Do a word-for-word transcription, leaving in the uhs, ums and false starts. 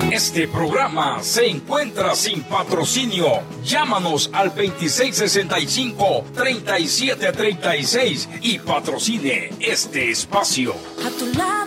Este programa se encuentra sin patrocinio. Llámanos al veintiséis sesenta y cinco, treinta y siete treinta y seis y patrocine este espacio. A tu lado.